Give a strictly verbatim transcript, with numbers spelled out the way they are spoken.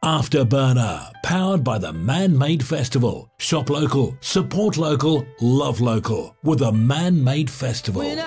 Afterburner, powered by the Man-Made Festival. Shop local, support local, love local with the Man-Made Festival.